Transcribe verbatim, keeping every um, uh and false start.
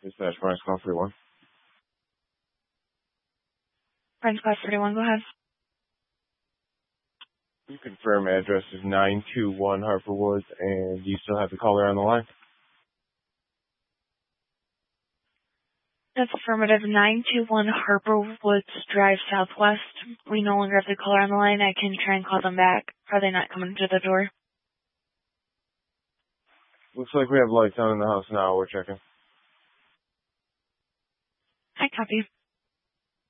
Dispatch Bronx Call thirty-one. Bronx Call thirty-one, go ahead. You confirm address is nine two one Harper Woods, and you still have the caller on the line? That's affirmative. nine two one Harper Woods Drive Southwest. We no longer have the caller on the line. I can try and call them back. Are they not coming to the door? Looks like we have lights on in the house now. We're checking. I copy.